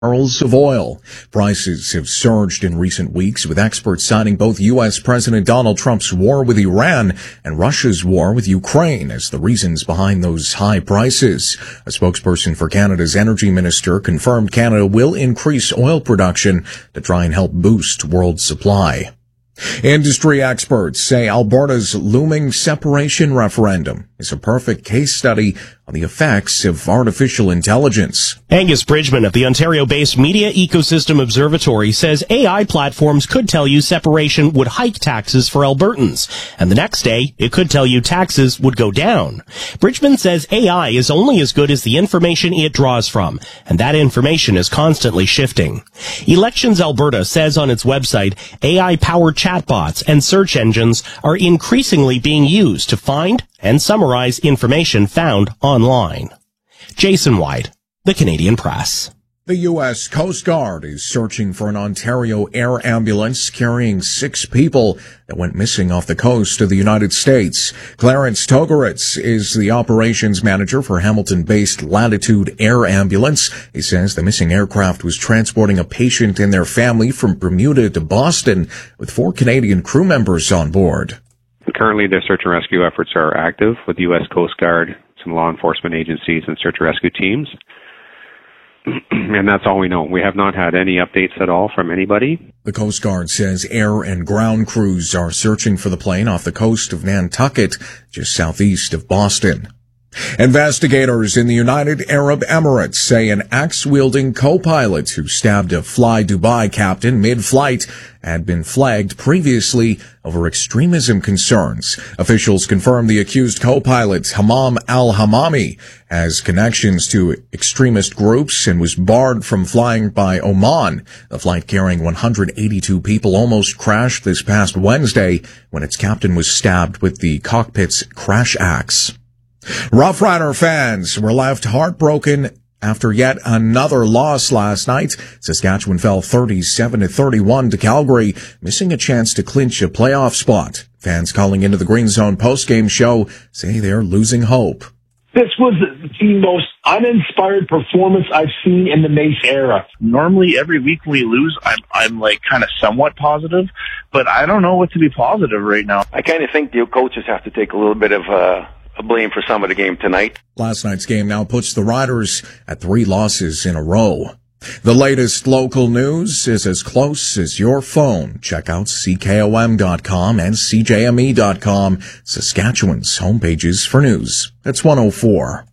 barrels of oil. Prices have surged in recent weeks, with experts citing both U.S. President Donald Trump's war with Iran and Russia's war with Ukraine as the reasons behind those high prices. A spokesperson for Canada's energy minister confirmed Canada will increase oil production to try and help boost world supply. Industry experts say Alberta's looming separation referendum is a perfect case study on the effects of artificial intelligence. Angus Bridgman of the Ontario-based Media Ecosystem Observatory says AI platforms could tell you separation would hike taxes for Albertans, and the next day it could tell you taxes would go down. Bridgman says AI is only as good as the information it draws from, and that information is constantly shifting. Elections Alberta says on its website, AI-powered chatbots and search engines are increasingly being used to find and summarize information found online. Jason White, The Canadian Press. The U.S. Coast Guard is searching for an Ontario air ambulance carrying 6 people that went missing off the coast of the United States. Clarence Togaritz is the operations manager for Hamilton-based Latitude Air Ambulance. He says the missing aircraft was transporting a patient and their family from Bermuda to Boston, with 4 Canadian crew members on board. Currently, the search and rescue efforts are active with the U.S. Coast Guard, some law enforcement agencies, and search and rescue teams. And that's all we know. We have not had any updates at all from anybody. The Coast Guard says air and ground crews are searching for the plane off the coast of Nantucket, just southeast of Boston. Investigators in the United Arab Emirates say an axe-wielding co-pilot who stabbed a Fly Dubai captain mid-flight had been flagged previously over extremism concerns. Officials confirmed the accused co-pilot, Hammam al-Hammami, has connections to extremist groups and was barred from flying by Oman. The flight carrying 182 people almost crashed this past Wednesday when its captain was stabbed with the cockpit's crash axe. Rough Rider fans were left heartbroken after yet another loss last night. Saskatchewan fell 37-31 to Calgary, missing a chance to clinch a playoff spot. Fans calling into the Green Zone postgame show say they're losing hope. This was the most uninspired performance I've seen in the Mace era. Normally, every week we lose, I'm like kind of somewhat positive, but I don't know what to be positive right now. I kind of think the coaches have to take a little bit of a blame for some of the game tonight. Last night's game now puts the Riders at 3 losses in a row. The latest local news is as close as your phone. Check out CKOM.com and CJME.com, Saskatchewan's homepages for news. That's 104.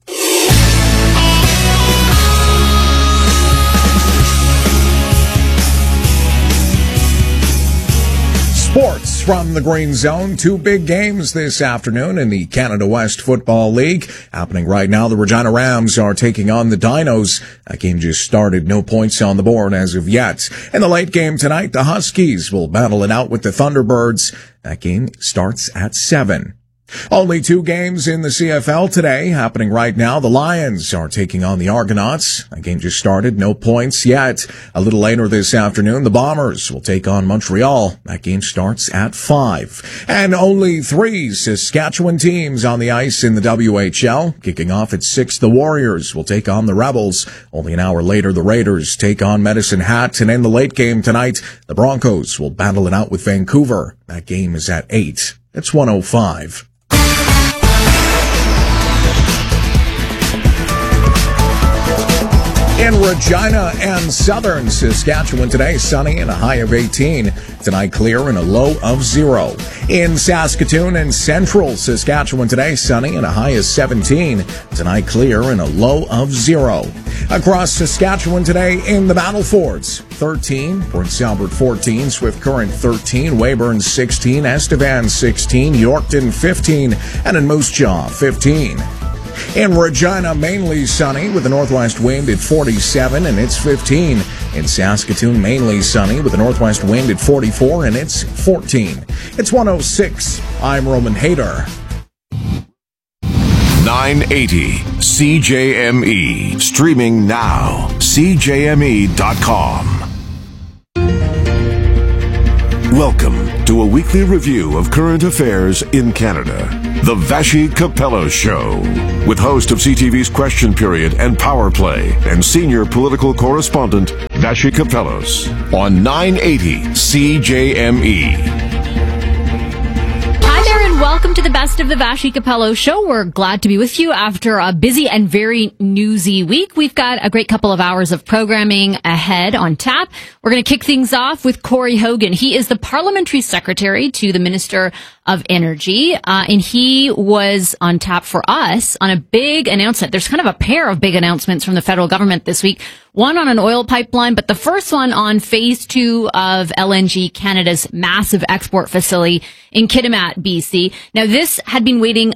Sports from the Green Zone. 2 big games this afternoon in the Canada West Football League. Happening right now, the Regina Rams are taking on the Dinos. That game just started. No points on the board as of yet. In the late game tonight, the Huskies will battle it out with the Thunderbirds. That game starts at 7. Only 2 games in the CFL today happening right now. The Lions are taking on the Argonauts. That game just started. No points yet. A little later this afternoon, the Bombers will take on Montreal. That game starts at 5. And only 3 Saskatchewan teams on the ice in the WHL. Kicking off at 6, the Warriors will take on the Rebels. Only an hour later, the Raiders take on Medicine Hat. And in the late game tonight, the Broncos will battle it out with Vancouver. That game is at 8. It's 105. In Regina and southern Saskatchewan today, sunny and a high of 18. Tonight, clear and a low of 0. In Saskatoon and central Saskatchewan today, sunny and a high of 17. Tonight, clear and a low of 0. Across Saskatchewan today, in the Battle Forts, 13, Prince Albert 14, Swift Current 13, Weyburn 16, Estevan 16, Yorkton 15, and in Moose Jaw 15. In Regina, mainly sunny with a northwest wind at 47 and it's 15. In Saskatoon, mainly sunny with a northwest wind at 44 and it's 14. It's 106. I'm Roman Hader. 980 CJME. Streaming now. CJME.com. Welcome to a weekly review of current affairs in Canada. The Vassy Capello Show, with host of CTV's Question Period and Power Play and senior political correspondent Vassy Capellos on 980 CJME. Welcome to the Best of the Vassy Capello Show. We're glad to be with you after a busy and very newsy week. We've got a great couple of hours of programming ahead on tap. We're going to kick things off with Corey Hogan. He is the Parliamentary Secretary to the Minister of Energy, and he was on tap for us on a big announcement. There's kind of a pair of big announcements from the federal government this week. One on an oil pipeline, but the first one on phase 2 of LNG Canada's massive export facility in Kitimat, BC. Now, this had been awaiting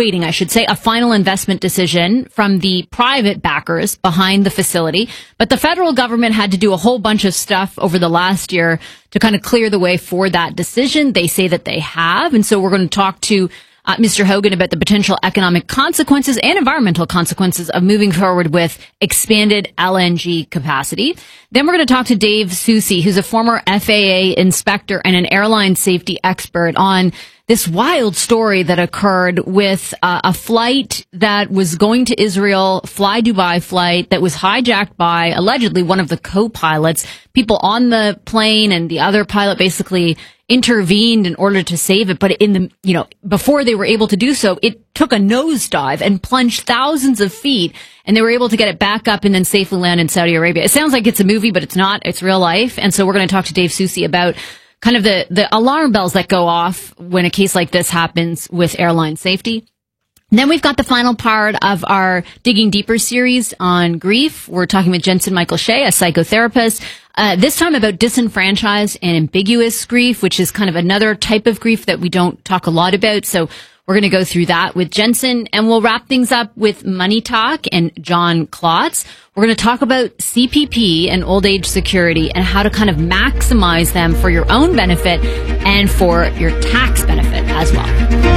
a final investment decision from the private backers behind the facility. But the federal government had to do a whole bunch of stuff over the last year to kind of clear the way for that decision. They say that they have. And so we're going to talk to Mr. Hogan about the potential economic consequences and environmental consequences of moving forward with expanded LNG capacity. Then we're going to talk to Dave Soucy, who's a former FAA inspector and an airline safety expert, on this wild story that occurred with a flight that was going to Israel, Fly Dubai flight, that was hijacked by allegedly one of the co-pilots. People on the plane and the other pilot basically intervened in order to save it, but before they were able to do so, it took a nosedive and plunged thousands of feet, and they were able to get it back up and then safely land in Saudi Arabia. It sounds like it's a movie, but it's not. It's real life. And so we're going to talk to Dave Soucy about kind of the alarm bells that go off when a case like this happens with airline safety. And then we've got the final part of our Digging Deeper series on grief. We're talking with Jensen Michael Shea, a psychotherapist, this time about disenfranchised and ambiguous grief, which is kind of another type of grief that we don't talk a lot about. So we're going to go through that with Jensen, and we'll wrap things up with Money Talk and John Klotz. We're going to talk about CPP and old age security and how to kind of maximize them for your own benefit and for your tax benefit as well.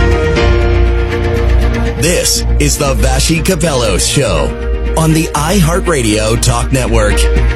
This is the Vassy Capello Show on the iHeartRadio Talk Network.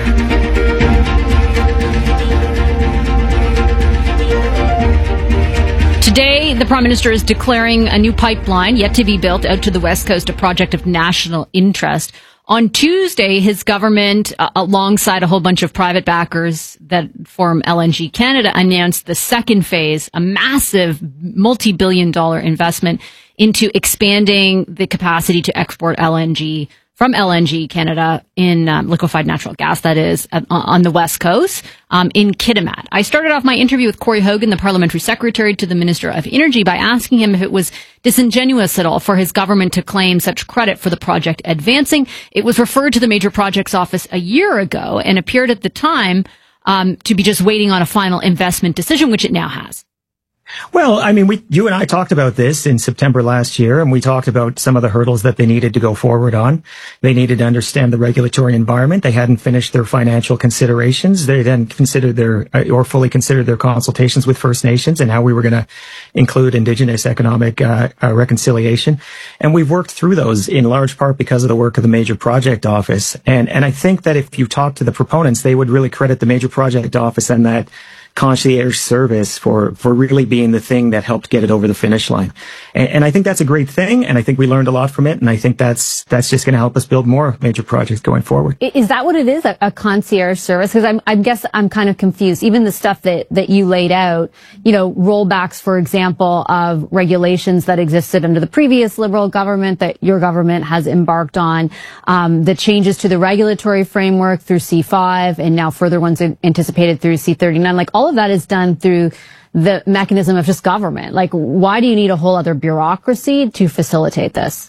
Today, the Prime Minister is declaring a new pipeline yet to be built out to the West Coast, a project of national interest. On Tuesday, his government, alongside a whole bunch of private backers that form LNG Canada, announced the second phase, a massive multi-billion-dollar investment into expanding the capacity to export LNG from LNG Canada in liquefied natural gas, that is, on the West Coast, in Kitimat. I started off my interview with Corey Hogan, the Parliamentary Secretary to the Minister of Energy, by asking him if it was disingenuous at all for his government to claim such credit for the project advancing. It was referred to the Major Projects Office a year ago and appeared at the time to be just waiting on a final investment decision, which it now has. Well, I mean, you and I talked about this in September last year, and we talked about some of the hurdles that they needed to go forward on. They needed to understand the regulatory environment. They hadn't finished their financial considerations. They then fully considered their consultations with First Nations and how we were going to include Indigenous economic reconciliation. And we've worked through those in large part because of the work of the Major Project Office. And I think that if you talk to the proponents, they would really credit the Major Project Office and that concierge service for really being the thing that helped get it over the finish line. And I think that's a great thing, and I think we learned a lot from it, and I think that's just going to help us build more major projects going forward. Is that what it is, a concierge service? Because I guess I'm kind of confused. Even the stuff that you laid out, rollbacks, for example, of regulations that existed under the previous Liberal government that your government has embarked on, the changes to the regulatory framework through C5, and now further ones anticipated through C39, like all of that is done through the mechanism of just government. Like, why do you need a whole other bureaucracy to facilitate this?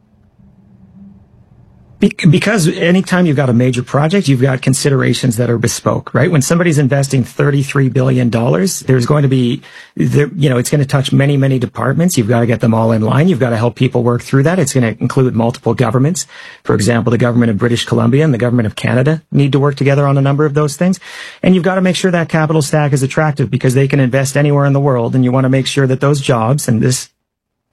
Because anytime you've got a major project, you've got considerations that are bespoke, right? When somebody's investing $33 billion, there's going to be, it's going to touch many, many departments. You've got to get them all in line. You've got to help people work through that. It's going to include multiple governments. For example, the government of British Columbia and the government of Canada need to work together on a number of those things. And you've got to make sure that capital stack is attractive because they can invest anywhere in the world. And you want to make sure that those jobs and this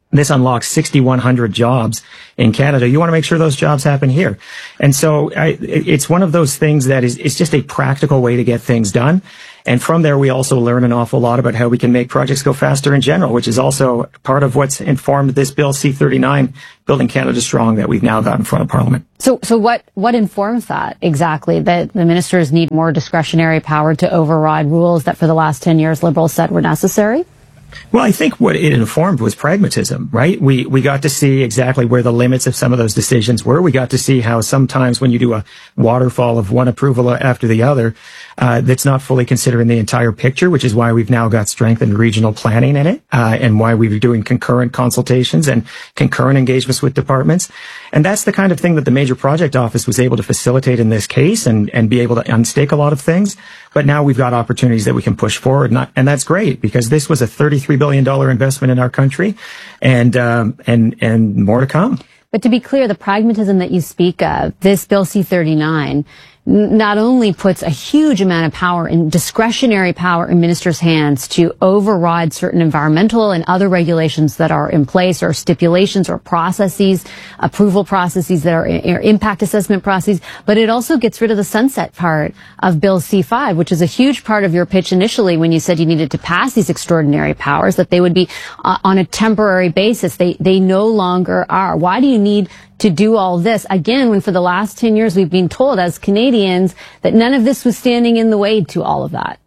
This unlocks 6,100 jobs in Canada. You want to make sure those jobs happen here. And so it's one of those things that it's just a practical way to get things done. And from there, we also learn an awful lot about how we can make projects go faster in general, which is also part of what's informed this Bill C-39, Building Canada Strong, that we've now got in front of Parliament. So what informs that exactly? That the ministers need more discretionary power to override rules that for the last 10 years Liberals said were necessary? Well, I think what it informed was pragmatism, right? We got to see exactly where the limits of some of those decisions were. We got to see how sometimes when you do a waterfall of one approval after the other, that's not fully considering the entire picture, which is why we've now got strengthened regional planning in it, and why we're doing concurrent consultations and concurrent engagements with departments. And that's the kind of thing that the Major Project Office was able to facilitate in this case and be able to unstake a lot of things. But now we've got opportunities that we can push forward. And that's great, because this was a $33 billion investment in our country, and more to come. But to be clear, the pragmatism that you speak of, this Bill C-39, not only puts a huge amount of power and discretionary power in ministers' hands to override certain environmental and other regulations that are in place, or stipulations or processes, approval processes that are impact assessment processes, but it also gets rid of the sunset part of Bill C-5, which is a huge part of your pitch initially when you said you needed to pass these extraordinary powers, that they would be on a temporary basis. They no longer are. Why do you need to do all this, again, when for the last 10 years we've been told as Canadians that none of this was standing in the way to all of that?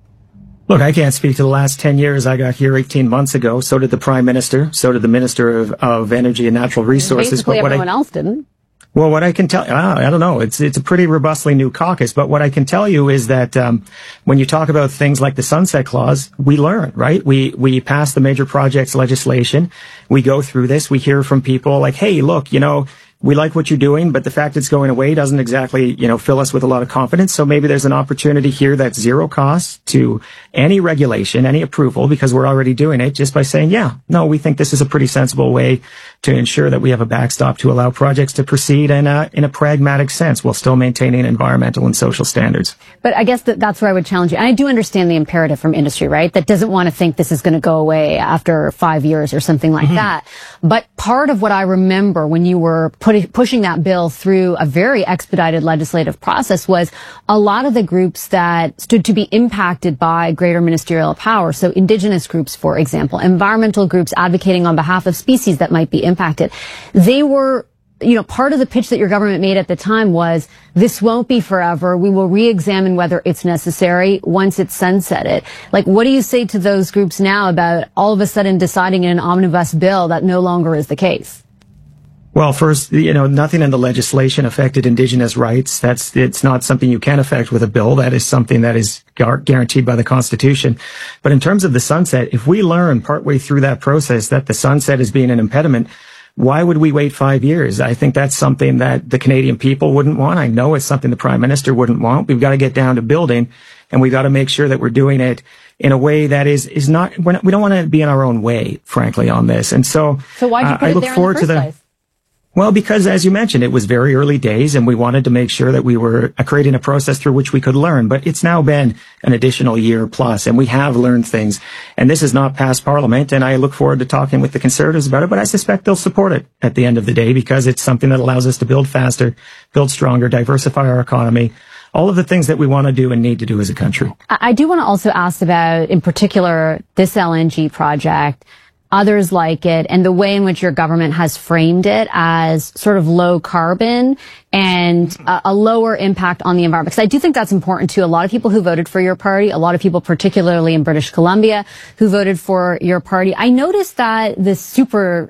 Look, I can't speak to the last 10 years. I got here 18 months ago. So did the Prime Minister. So did the Minister of Energy and Natural Resources. Basically, everyone else didn't. Well, what I can tell, I don't know. It's a pretty robustly new caucus, but what I can tell you is that, when you talk about things like the sunset clause, we learn, right? We pass the major projects legislation. We go through this. We hear from people like, hey, look, we like what you're doing, but the fact it's going away doesn't exactly, fill us with a lot of confidence. So maybe there's an opportunity here that's zero cost to any regulation, any approval, because we're already doing it, just by saying, we think this is a pretty sensible way to ensure that we have a backstop to allow projects to proceed in a pragmatic sense while still maintaining environmental and social standards. But I guess that's where I would challenge you. And I do understand the imperative from industry, right? That doesn't want to think this is going to go away after 5 years or something like that. But part of what I remember when you were pushing that bill through a very expedited legislative process was a lot of the groups that stood to be impacted by greater ministerial power. So Indigenous groups, for example, environmental groups advocating on behalf of species that might be impacted. They were, part of the pitch that your government made at the time was, this won't be forever. We will re-examine whether it's necessary once it's sunsetted. Like, what do you say to those groups now about all of a sudden deciding in an omnibus bill that no longer is the case? Well, first, nothing in the legislation affected Indigenous rights. It's not something you can affect with a bill. That is something that is guaranteed by the Constitution. But in terms of the sunset, if we learn partway through that process that the sunset is being an impediment, why would we wait 5 years? I think that's something that the Canadian people wouldn't want. I know it's something the Prime Minister wouldn't want. We've got to get down to building, and we've got to make sure that we're doing it in a way that is not, we don't want to be in our own way, frankly, on this. And so why'd you put it there in the first place? Well, because as you mentioned, it was very early days, and we wanted to make sure that we were creating a process through which we could learn. But it's now been an additional year plus, and we have learned things. And this is not past Parliament, and I look forward to talking with the Conservatives about it, but I suspect they'll support it at the end of the day, because it's something that allows us to build faster, build stronger, diversify our economy, all of the things that we want to do and need to do as a country. I do want to also ask about, in particular, this LNG project, others like it, and the way in which your government has framed it as sort of low carbon and a lower impact on the environment. Because I do think that's important to a lot of people who voted for your party, a lot of people, particularly in British Columbia, who voted for your party. I noticed that the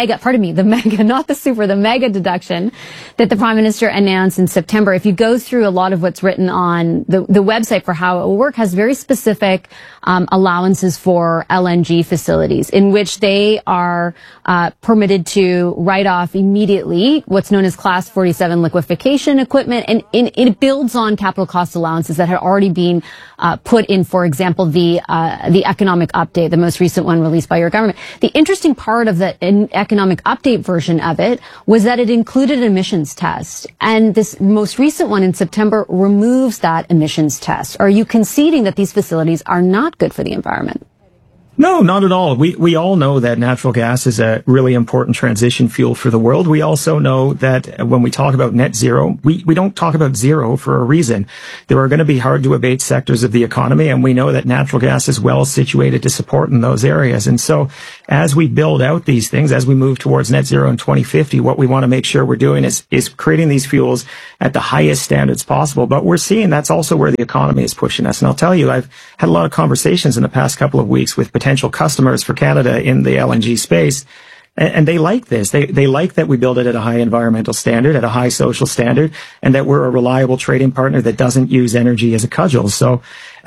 mega deduction that the Prime Minister announced in September, if you go through a lot of what's written on the website for how it will work, has very specific allowances for LNG facilities in which they are permitted to write off immediately what's known as Class 47 liquefaction equipment, and it builds on capital cost allowances that had already been put in, for example, the economic update, the most recent one released by your government. The interesting part of the economic update version of it was that it included an emissions test, and this most recent one in September removes that emissions test. Are you conceding that these facilities are not good for the environment? No, not at all. We all know that natural gas is a really important transition fuel for the world. We also know that when we talk about net zero, we don't talk about zero for a reason. There are going to be hard to abate sectors of the economy, and we know that natural gas is well situated to support in those areas. And so as we build out these things, as we move towards net zero in 2050, what we want to make sure we're doing is creating these fuels at the highest standards possible. But we're seeing that's also where the economy is pushing us. And I'll tell you, I've had a lot of conversations in the past couple of weeks with potential customers for Canada in the LNG space. And they like this. They like that we build it at a high environmental standard, at a high social standard, and that we're a reliable trading partner that doesn't use energy as a cudgel. So,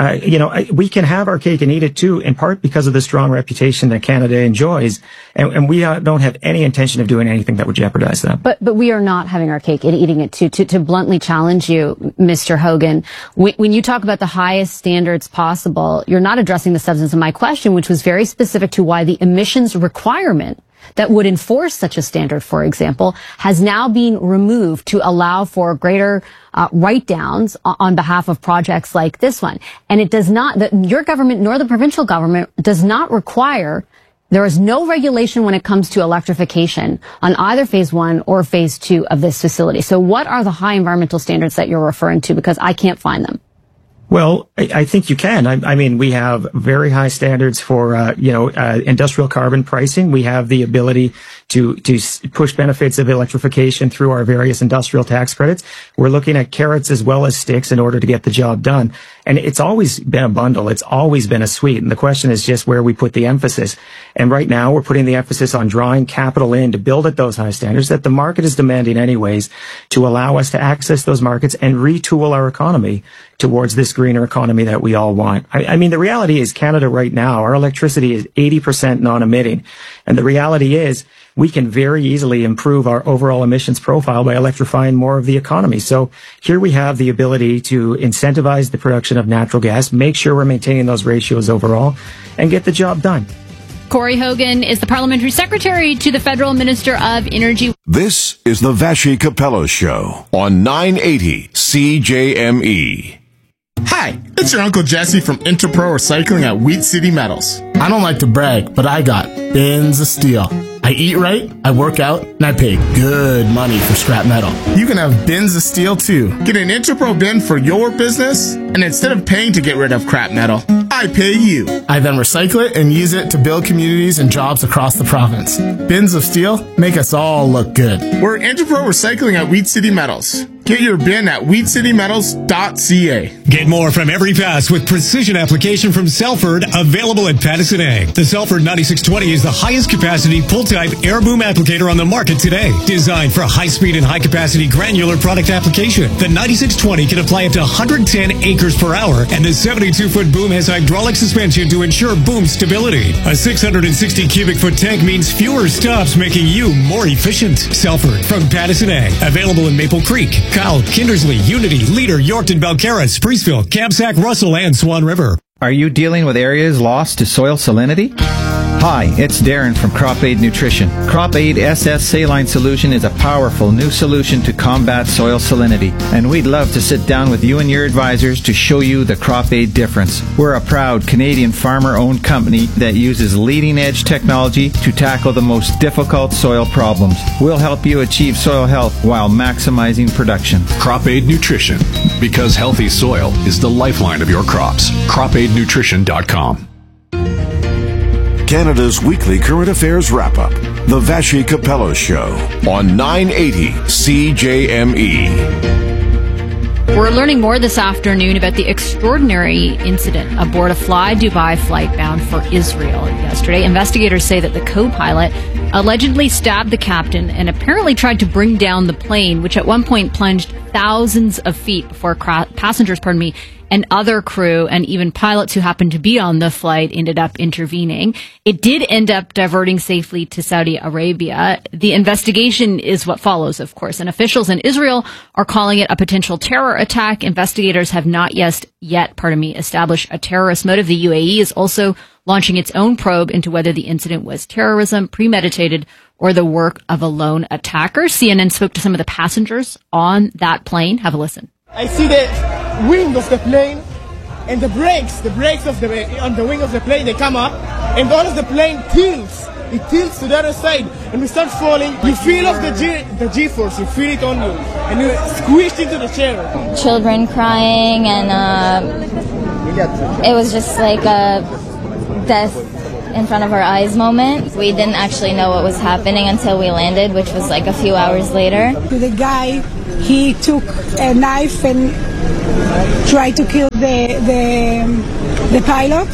we can have our cake and eat it too, in part because of the strong reputation that Canada enjoys. And we don't have any intention of doing anything that would jeopardize that. But we are not having our cake and eating it too. To bluntly challenge you, Mr. Hogan, when you talk about the highest standards possible, you're not addressing the substance of my question, which was very specific to why the emissions requirement that would enforce such a standard, for example, has now been removed to allow for greater write-downs on behalf of projects like this one. And it does not, your government nor the provincial government does not require, there is no regulation when it comes to electrification on either phase 1 or phase 2 of this facility. So what are the high environmental standards that you're referring to? Because I can't find them. Well, I think you can. I mean, we have very high standards for, industrial carbon pricing. We have the ability to push benefits of electrification through our various industrial tax credits. We're looking at carrots as well as sticks in order to get the job done. And it's always been a bundle. It's always been a suite. And the question is just where we put the emphasis. And right now we're putting the emphasis on drawing capital in to build at those high standards that the market is demanding anyways, to allow us to access those markets and retool our economy towards this greener economy that we all want. I mean, the reality is Canada right now, our electricity is 80% non-emitting. And the reality is we can very easily improve our overall emissions profile by electrifying more of the economy. So here we have the ability to incentivize the production of natural gas, make sure we're maintaining those ratios overall, and get the job done. Corey Hogan is the Parliamentary Secretary to the Federal Minister of Energy. This is the Vassy Capello Show on 980 CJME. Hi, it's your Uncle Jesse from Interpro Recycling at Wheat City Metals. I don't like to brag, but I got bins of steel. I eat right, I work out, and I pay good money for scrap metal. You can have bins of steel too. Get an Interpro bin for your business, and instead of paying to get rid of crap metal, I pay you. I then recycle it and use it to build communities and jobs across the province. Bins of steel make us all look good. We're Interpro Recycling at Wheat City Metals. Get your bin at wheatcitymetals.ca. Get more from every pass with precision application from Selford, available at Patterson Ag. The Selford 9620 is the highest capacity pull-type air boom applicator on the market today. Designed for high-speed and high-capacity granular product application, the 9620 can apply up to 110 acres per hour, and the 72-foot boom has hydraulic suspension to ensure boom stability. A 660 cubic foot tank means fewer stops, making you more efficient. Selford from Patterson Ag, available in Maple Creek, Kyle, Kindersley, Unity, Leader, Yorkton, Balcarres, Priestville, Kamsack, Russell, and Swan River. Are you dealing with areas lost to soil salinity? Hi, it's Darren from Crop Aid Nutrition. Crop Aid SS Saline Solution is a powerful new solution to combat soil salinity, and we'd love to sit down with you and your advisors to show you the Crop Aid difference. We're a proud Canadian farmer-owned company that uses leading-edge technology to tackle the most difficult soil problems. We'll help you achieve soil health while maximizing production. Crop Aid Nutrition, because healthy soil is the lifeline of your crops. CropAidNutrition.com. Canada's weekly current affairs wrap-up. The Vassy Capello Show on 980 CJME. We're learning more this afternoon about the extraordinary incident aboard a Fly Dubai flight bound for Israel yesterday. Investigators say that the co-pilot allegedly stabbed the captain and apparently tried to bring down the plane, which at one point plunged thousands of feet before passengers, and other crew and even pilots who happened to be on the flight ended up intervening. It did end up diverting safely to Saudi Arabia. The investigation is what follows, of course, and officials in Israel are calling it a potential terror attack. Investigators have not yet established a terrorist motive. The UAE is also launching its own probe into whether the incident was terrorism, premeditated, or the work of a lone attacker. CNN spoke to some of the passengers on that plane. Have a listen. I see the wind of the plane and the brakes on the wing of the plane, they come up, and all of the plane tilts. It tilts to the other side, and we start falling. You feel of the G-force, you feel it on you, and you're squished into the chair. Children crying, and it was just like a death in front of our eyes moment. We didn't actually know what was happening until we landed, which was like a few hours later. The guy, he took a knife and tried to kill the pilot.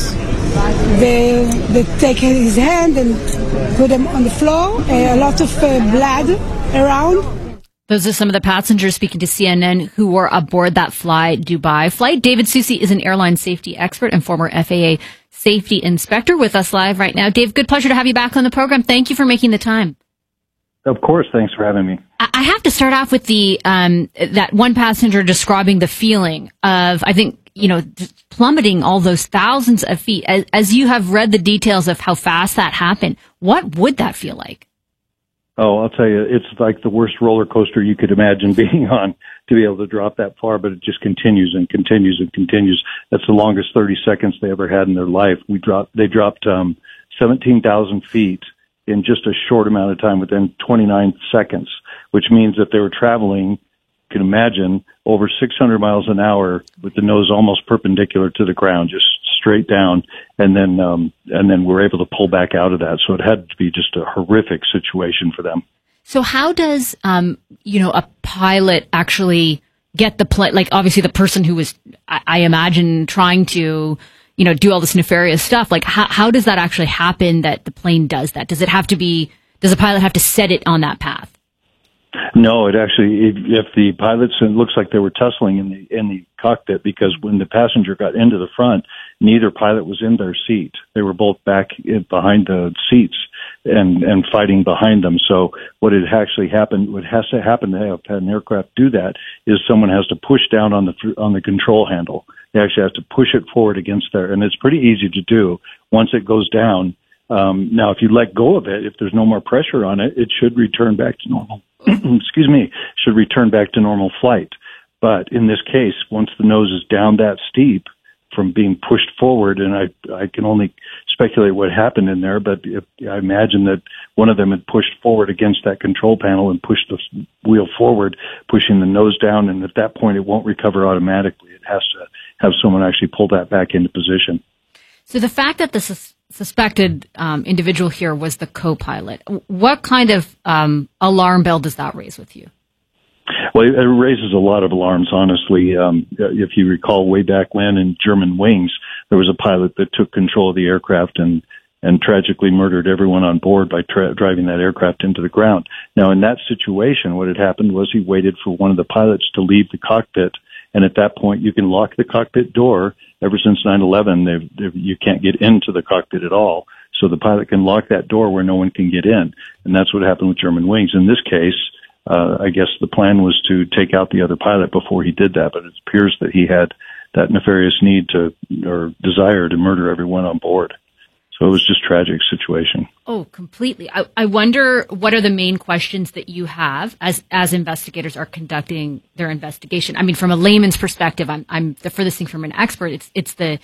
They take his hand and put him on the floor. A lot of blood around. Those are some of the passengers speaking to CNN who were aboard that Fly Dubai flight. David Susi is an airline safety expert and former FAA safety inspector with us live right now. Dave, good pleasure to have you back on the program. Thank you for making the time. Of course. Thanks for having me. I have to start off with the that one passenger describing the feeling of, I think, just plummeting all those thousands of feet. As you have read the details of how fast that happened, what would that feel like? Oh, I'll tell you, it's like the worst roller coaster you could imagine being on, to be able to drop that far, but it just continues and continues and continues. That's the longest 30 seconds they ever had in their life. They dropped 17,000 feet in just a short amount of time, within 29 seconds, which means that they were traveling, you can imagine, over 600 miles an hour with the nose almost perpendicular to the ground, just straight down, and then we're able to pull back out of that. So it had to be just a horrific situation for them. So how does a pilot actually get the plane? Like, obviously the person who was, I imagine, trying to do all this nefarious stuff. Like, how does that actually happen? That the plane does that? Does the pilot have to set it on that path? No, it actually, if the pilots, it looks like they were tussling in the cockpit, because when the passenger got into the front, neither pilot was in their seat. They were both back behind the seats and fighting behind them. So what has to happen to have an aircraft do that is someone has to push down on the control handle. They actually have to push it forward against there, and it's pretty easy to do once it goes down. Now, if you let go of it, if there's no more pressure on it, it should return back to normal. Should return back to normal flight. But in this case, once the nose is down that steep from being pushed forward, and I can only speculate what happened in there, but I imagine that one of them had pushed forward against that control panel and pushed the wheel forward, pushing the nose down, and at that point it won't recover automatically. It has to have someone actually pull that back into position. So the fact that the suspected individual here was the co-pilot, what kind of alarm bell does that raise with you? Well, it raises a lot of alarms, honestly. If you recall way back when in Germanwings, there was a pilot that took control of the aircraft and tragically murdered everyone on board by driving that aircraft into the ground. Now, in that situation, what had happened was he waited for one of the pilots to leave the cockpit, and at that point, you can lock the cockpit door. Ever since 9/11, you can't get into the cockpit at all. So the pilot can lock that door where no one can get in. And that's what happened with Germanwings. In this case, I guess the plan was to take out the other pilot before he did that, but it appears that he had that nefarious need or desire to murder everyone on board. So it was just a tragic situation. Oh, completely. I wonder, what are the main questions that you have as investigators are conducting their investigation? I mean, from a layman's perspective, I'm the furthest thing from an expert. It's the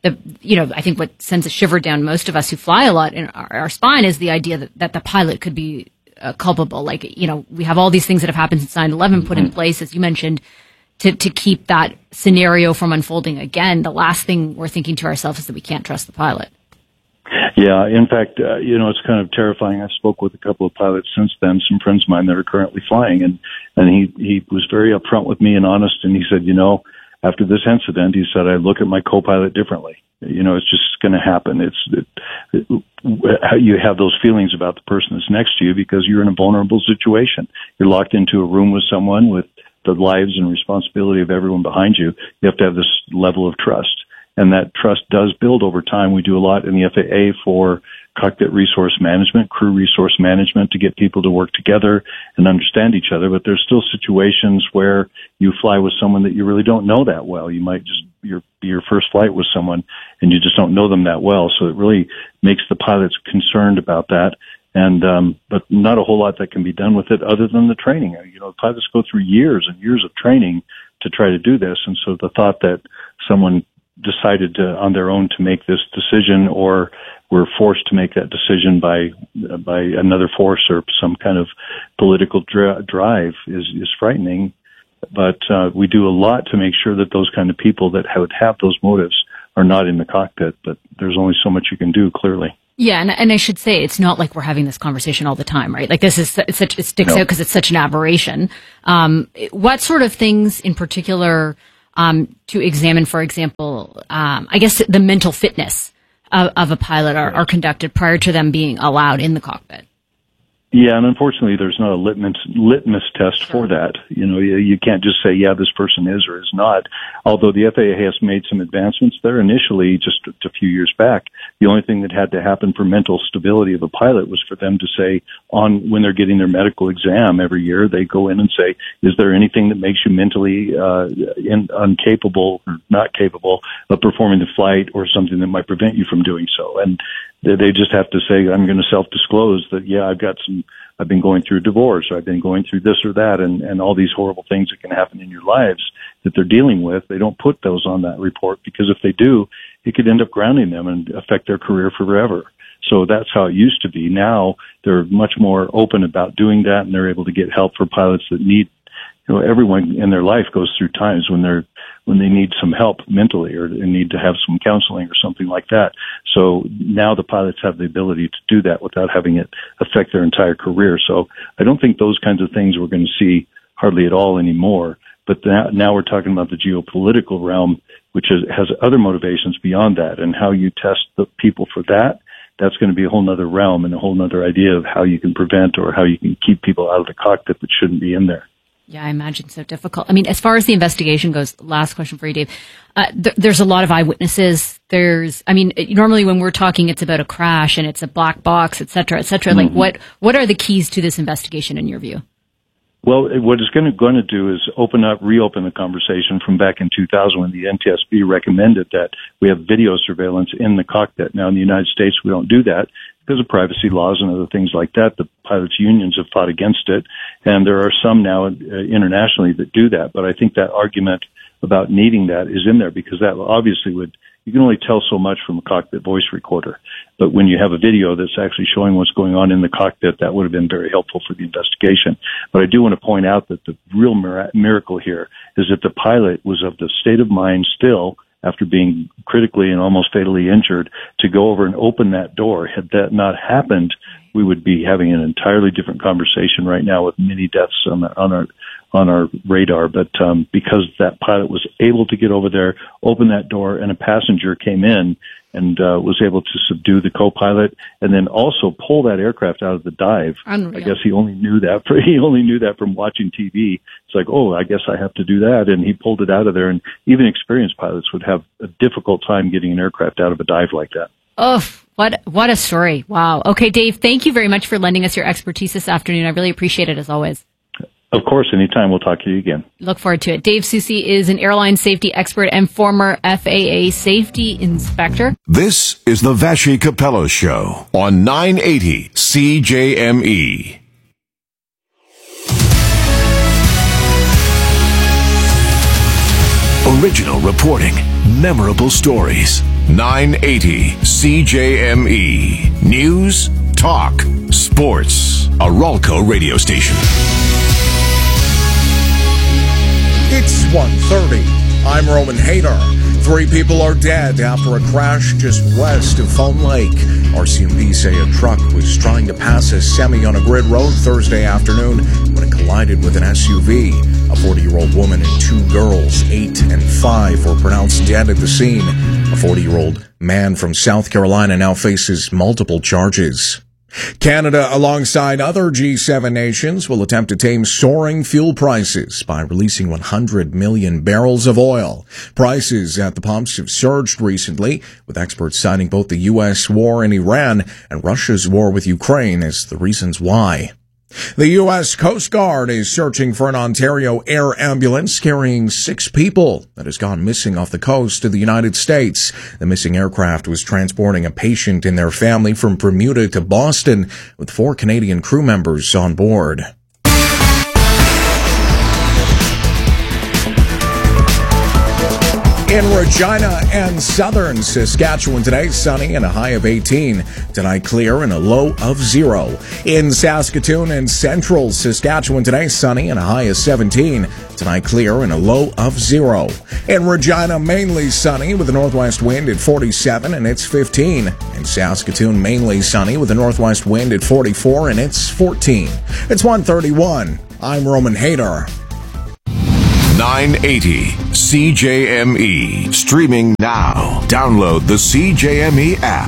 I think what sends a shiver down most of us who fly a lot in our spine is the idea that the pilot could be culpable. Like, we have all these things that have happened since 9/11 put in place, as you mentioned, to keep that scenario from unfolding again. The last thing we're thinking to ourselves is that we can't trust the pilot. Yeah, in fact, it's kind of terrifying. I spoke with a couple of pilots since then, some friends of mine that are currently flying, and he was very upfront with me and honest, and he said, after this incident, he said, I look at my co-pilot differently. It's just going to happen. You have those feelings about the person that's next to you because you're in a vulnerable situation. You're locked into a room with someone with the lives and responsibility of everyone behind you. You have to have this level of trust. And that trust does build over time. We do a lot in the FAA for cockpit resource management, crew resource management, to get people to work together and understand each other. But there's still situations where you fly with someone that you really don't know that well. You might just be your first flight with someone and you just don't know them that well. So it really makes the pilots concerned about that. And, but not a whole lot that can be done with it other than the training. Pilots go through years and years of training to try to do this. And so the thought that someone decided on their own to make this decision, or were forced to make that decision by another force or some kind of political drive is frightening. But we do a lot to make sure that those kind of people that would have those motives are not in the cockpit. But there's only so much you can do, clearly. Yeah, and I should say, it's not like we're having this conversation all the time, right? Like, it sticks out because it's such an aberration. What sort of things in particular to examine, for example, I guess the mental fitness of a pilot are conducted prior to them being allowed in the cockpit? Yeah, and unfortunately, there's not a litmus test for that. You know, you can't just say, yeah, this person is or is not. Although the FAA has made some advancements there initially, just a few years back, the only thing that had to happen for mental stability of a pilot was for them to say, when they're getting their medical exam every year, they go in and say, is there anything that makes you mentally incapable or not capable of performing the flight, or something that might prevent you from doing so? And they just have to say, I'm going to self-disclose that, yeah, I've been going through a divorce, or I've been going through this or that, and all these horrible things that can happen in your lives that they're dealing with. They don't put those on that report, because if they do, it could end up grounding them and affect their career forever. So that's how it used to be. Now they're much more open about doing that, and they're able to get help for pilots that need, everyone in their life goes through times when they need some help mentally, or they need to have some counseling or something like that. So now the pilots have the ability to do that without having it affect their entire career. So I don't think those kinds of things we're going to see hardly at all anymore. But now we're talking about the geopolitical realm, which has other motivations beyond that, and how you test the people for that. That's going to be a whole nother realm and a whole nother idea of how you can prevent or how you can keep people out of the cockpit that shouldn't be in there. Yeah, I imagine so difficult. I mean, as far as the investigation goes, last question for you, Dave. There's a lot of eyewitnesses. Normally when we're talking, it's about a crash and it's a black box, et cetera, et cetera. Mm-hmm. Like, what are the keys to this investigation in your view? Well, what it's going to do is reopen the conversation from back in 2000 when the NTSB recommended that we have video surveillance in the cockpit. Now, in the United States, we don't do that because of privacy laws and other things like that. The pilots' unions have fought against it, and there are some now internationally that do that. But I think that argument about needing that is in there, because that obviously you can only tell so much from a cockpit voice recorder. But when you have a video that's actually showing what's going on in the cockpit, that would have been very helpful for the investigation. But I do want to point out that the real miracle here is that the pilot was of the state of mind still, after being critically and almost fatally injured, to go over and open that door. Had that not happened, we would be having an entirely different conversation right now with many deaths on our radar. But because that pilot was able to get over there, open that door, and a passenger came in and was able to subdue the co-pilot, and then also pull that aircraft out of the dive. Unreal. I guess he only knew that from watching TV. It's like, oh, I guess I have to do that, and he pulled it out of there. And even experienced pilots would have a difficult time getting an aircraft out of a dive like that. Oh, what a story! Wow. Okay, Dave, thank you very much for lending us your expertise this afternoon. I really appreciate it, as always. Of course, anytime. We'll talk to you again. Look forward to it. Dave Soucy is an airline safety expert and former FAA safety inspector. This is the Vassy Capello Show on 980 CJME. Original reporting, memorable stories. 980 CJME. News, talk, sports. A Ralco radio station. It's 1:30. I'm Roman Hader. 3 people are dead after a crash just west of Foam Lake. RCMP say a truck was trying to pass a semi on a grid road Thursday afternoon when it collided with an SUV. A 40-year-old woman and 2 girls, 8 and 5, were pronounced dead at the scene. A 40-year-old man from South Carolina now faces multiple charges. Canada, alongside other G7 nations, will attempt to tame soaring fuel prices by releasing 100 million barrels of oil. Prices at the pumps have surged recently, with experts citing both the U.S. war in Iran and Russia's war with Ukraine as the reasons why. The U.S. Coast Guard is searching for an Ontario air ambulance carrying 6 people that has gone missing off the coast of the United States. The missing aircraft was transporting a patient and their family from Bermuda to Boston, with 4 Canadian crew members on board. In Regina and southern Saskatchewan today, sunny and a high of 18. Tonight, clear and a low of 0. In Saskatoon and central Saskatchewan today, sunny and a high of 17. Tonight, clear and a low of 0. In Regina, mainly sunny with a northwest wind at 47 and it's 15. In Saskatoon, mainly sunny with a northwest wind at 44 and it's 14. It's 1:31. I'm Roman Hader. 980 CJME. Streaming now. Download the CJME app.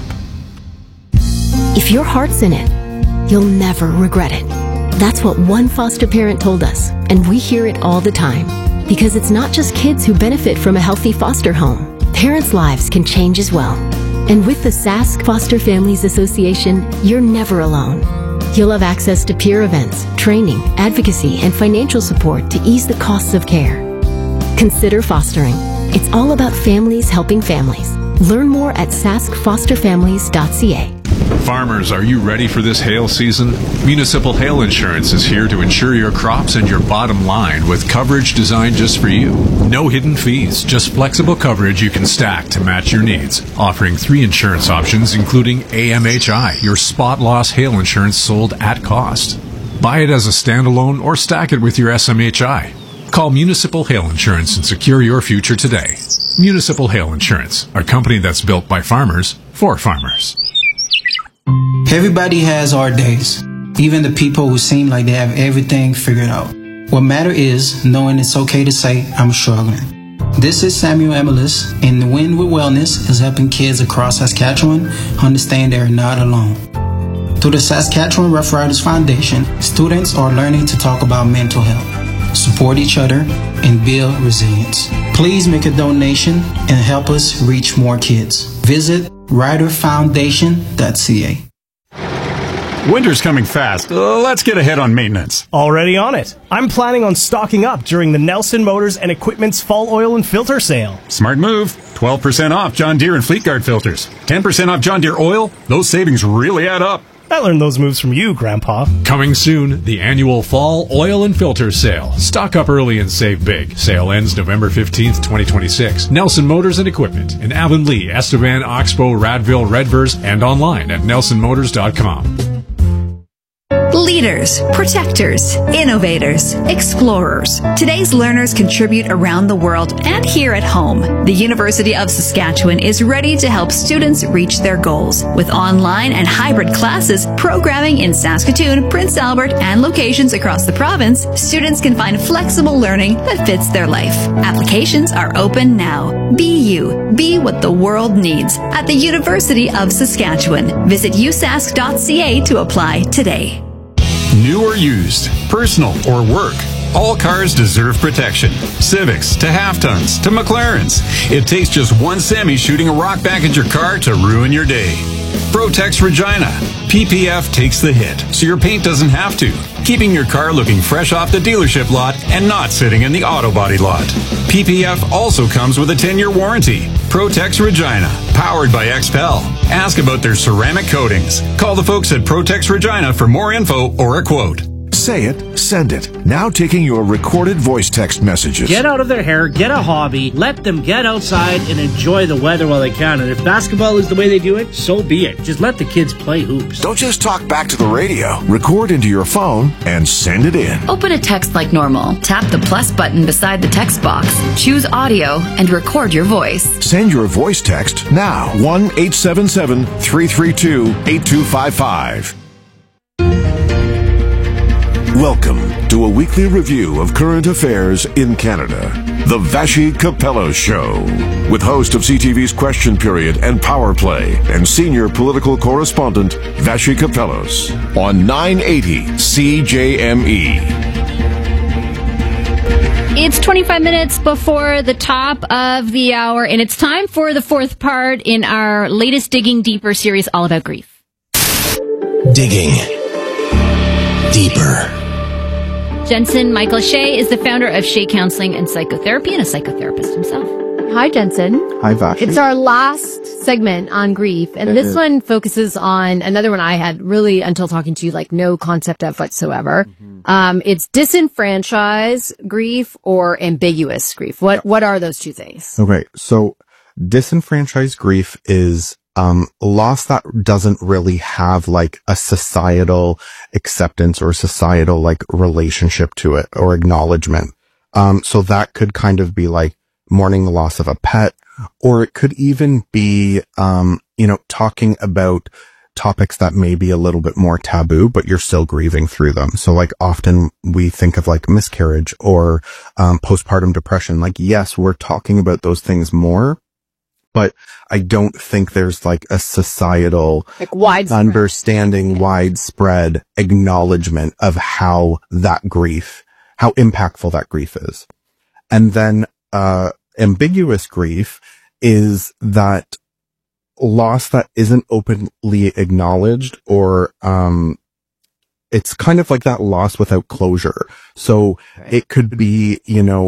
If your heart's in it, you'll never regret it. That's what one foster parent told us, and we hear it all the time. Because it's not just kids who benefit from a healthy foster home. Parents' lives can change as well. And with the Sask Foster Families Association, you're never alone. You'll have access to peer events, training, advocacy, and financial support to ease the costs of care. Consider fostering. It's all about families helping families. Learn more at saskfosterfamilies.ca. Farmers, are you ready for this hail season? Municipal Hail Insurance is here to insure your crops and your bottom line with coverage designed just for you. No hidden fees, just flexible coverage you can stack to match your needs. Offering 3 insurance options, including AMHI, your spot loss hail insurance sold at cost. Buy it as a standalone or stack it with your SMHI. Call Municipal Hail Insurance and secure your future today. Municipal Hail Insurance, a company that's built by farmers for farmers. Everybody has hard days, even the people who seem like they have everything figured out. What matters is knowing it's okay to say, I'm struggling. This is Samuel Emilis, and the Win with Wellness is helping kids across Saskatchewan understand they're not alone. Through the Saskatchewan Rough Riders Foundation, students are learning to talk about mental health, support each other, and build resilience. Please make a donation and help us reach more kids. Visit riderfoundation.ca. Winter's coming fast. Let's get ahead on maintenance. Already on it. I'm planning on stocking up during the Nelson Motors and Equipment's Fall Oil and Filter Sale. Smart move. 12% off John Deere and Fleetguard filters. 10% off John Deere oil. Those savings really add up. I learned those moves from you, Grandpa. Coming soon, the annual Fall Oil and Filter Sale. Stock up early and save big. Sale ends November 15th, 2026. Nelson Motors and Equipment in Avonlea, Estevan, Oxbow, Radville, Redvers, and online at nelsonmotors.com. Leaders, protectors, innovators, explorers. Today's learners contribute around the world and here at home. The University of Saskatchewan is ready to help students reach their goals. With online and hybrid classes, programming in Saskatoon, Prince Albert, and locations across the province, students can find flexible learning that fits their life. Applications are open now. Be you. Be what the world needs at the University of Saskatchewan. Visit usask.ca to apply today. New or used, personal or work, all cars deserve protection. Civics to half-tons to McLarens. It takes just one semi shooting a rock back at your car to ruin your day. Protex Regina. PPF takes the hit, so your paint doesn't have to, keeping your car looking fresh off the dealership lot and not sitting in the auto body lot. PPF also comes with a 10-year warranty. Protex Regina, powered by XPEL. Ask about their ceramic coatings. Call the folks at Protex Regina for more info or a quote. Say it, send it. Now taking your recorded voice text messages. Get out of their hair, get a hobby, let them get outside and enjoy the weather while they can. And if basketball is the way they do it, so be it. Just let the kids play hoops. Don't just talk back to the radio. Record into your phone and send it in. Open a text like normal. Tap the plus button beside the text box. Choose audio and record your voice. Send your voice text now. 1-877-332-8255. Welcome to a weekly review of current affairs in Canada. The Vassy Capello Show, with host of CTV's Question Period and Power Play and senior political correspondent Vassy Capellos on 980 CJME. It's 25 minutes before the top of the hour, and it's time for the fourth part in our latest Digging Deeper series all about grief. Digging Deeper. Jensen Michael Shea is the founder of Shea Counseling and Psychotherapy and a psychotherapist himself. Hi, Jensen. Hi, Vashi. It's our last segment on grief, and this one focuses on another one I had really, until talking to you, like no concept of whatsoever. Mm-hmm. It's disenfranchised grief or ambiguous grief. What are those two things? Okay. So disenfranchised grief is loss that doesn't really have like a societal acceptance or societal like relationship to it or acknowledgement. So that could kind of be like mourning the loss of a pet, or it could even be, talking about topics that may be a little bit more taboo, but you're still grieving through them. So like often we think of like miscarriage or postpartum depression. Like, yes, we're talking about those things more, but I don't think there's like a societal understanding, widespread acknowledgement of how impactful that grief is. And then ambiguous grief is that loss that isn't openly acknowledged, or it's kind of like that loss without closure. So it could be,